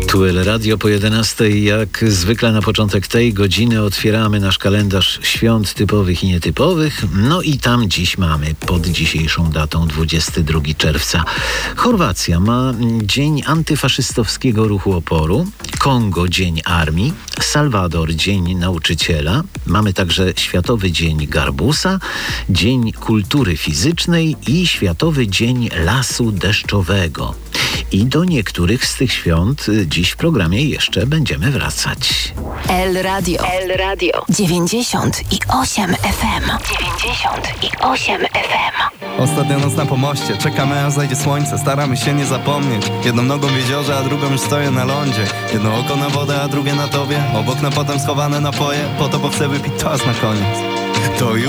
Tu El Radio po 11. Jak zwykle na początek tej godziny otwieramy nasz kalendarz świąt typowych i nietypowych. No i tam dziś mamy, pod dzisiejszą datą 22 czerwca. Chorwacja ma Dzień Antyfaszystowskiego Ruchu Oporu, Kongo Dzień Armii, Salwador Dzień Nauczyciela. Mamy także Światowy Dzień Garbusa, Dzień Kultury Fizycznej i Światowy Dzień Lasu Deszczowego. I do niektórych z tych świąt dziś w programie jeszcze będziemy wracać. El Radio 98 FM. Ostatnia noc na pomoście, czekamy aż zajdzie słońce. Staramy się nie zapomnieć. Jedną nogą w jeziorze, a drugą już stoję na lądzie. Jedno oko na wodę, a drugie na tobie. Obok na potem schowane napoje, po to bo chcę wypić toast na koniec. To już